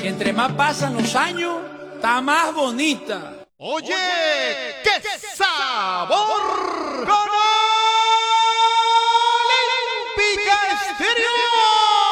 Entre más pasan los años, está más bonita. Oye, ¿qué